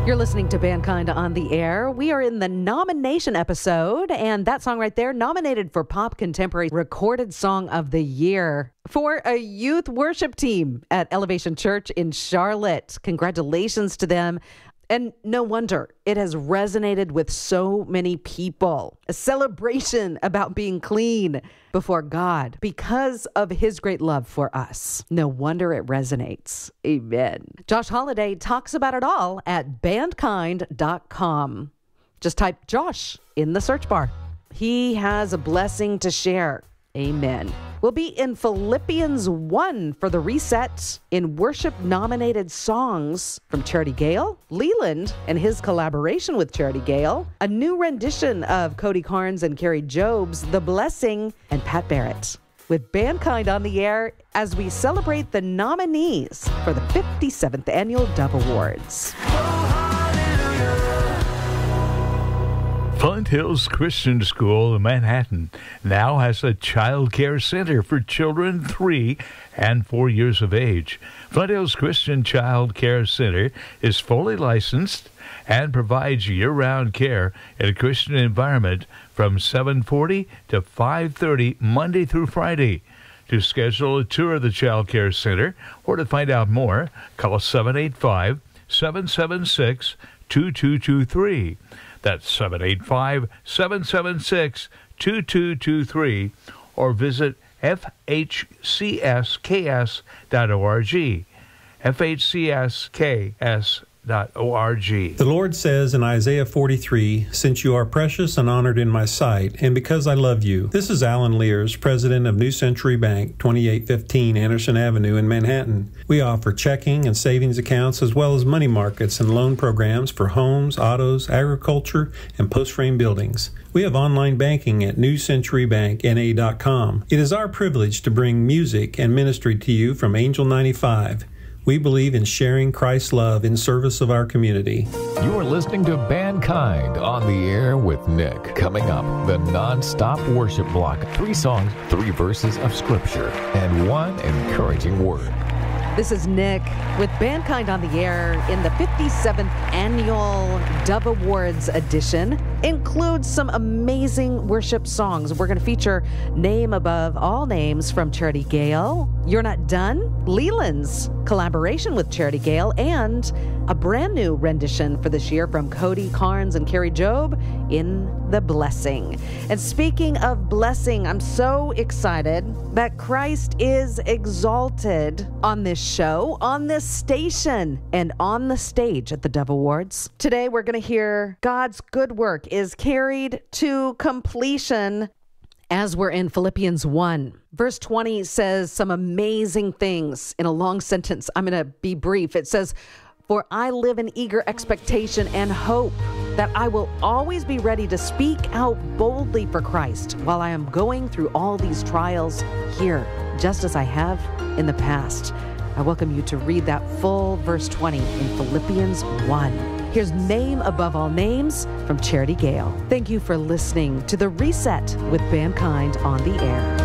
You're listening to Mankind on the Air. We are in the nomination episode, and that song right there, nominated for Pop Contemporary Recorded Song of the Year for a youth worship team at Elevation Church in Charlotte. Congratulations to them. And no wonder it has resonated with so many people. A celebration about being clean before God because of his great love for us. No wonder it resonates. Amen. Josh Holiday talks about it all at bandkind.com. Just type Josh in the search bar. He has a blessing to share. Amen. We'll be in Philippians 1 for the reset in worship-nominated songs from Charity Gale, Leland and his collaboration with Charity Gale, a new rendition of Cody Carnes and Carrie Job's The Blessing, and Pat Barrett. With Mankind on the Air as we celebrate the nominees for the 57th Annual Dove Awards. Flint Hills Christian School in Manhattan now has a child care center for children 3 and 4 years of age. Flint Hills Christian Child Care Center is fully licensed and provides year-round care in a Christian environment from 7:40 to 5:30 Monday through Friday. To schedule a tour of the Child Care Center or to find out more, call 785-776-2223. That's 785-776-2223, or visit fhcsks.org. fhcsks.org. The Lord says in Isaiah 43, "Since you are precious and honored in my sight, and because I love you." This is Alan Lears, president of New Century Bank, 2815 Anderson Avenue in Manhattan. We offer checking and savings accounts as well as money markets and loan programs for homes, autos, agriculture, and post-frame buildings. We have online banking at newcenturybankna.com. It is our privilege to bring music and ministry to you from Angel 95. We believe in sharing Christ's love in service of our community. You are listening to Mankind on the Air with Nick. Coming up, the non-stop worship block. 3 songs, 3 verses of Scripture, and 1 encouraging word. This is Nick with Mankind on the Air in the 57th Annual Dove Awards edition. Includes some amazing worship songs. We're going to feature Name Above All Names from Charity Gale, You're Not Done, Leland's collaboration with Charity Gale, and a brand new rendition for this year from Cody Carnes and Carrie Job in The Blessing. And speaking of blessing, I'm so excited that Christ is exalted on this show, on this station, and on the stage at the Dove Awards. Today, we're going to hear God's good work is carried to completion as we're in Philippians 1. Verse 20 says some amazing things in a long sentence. I'm going to be brief. It says, "For I live in eager expectation and hope that I will always be ready to speak out boldly for Christ while I am going through all these trials here, just as I have in the past." I welcome you to read that full verse 20 in Philippians 1. Here's Name Above All Names from Charity Gale. Thank you for listening to The Reset with Mankind on the Air.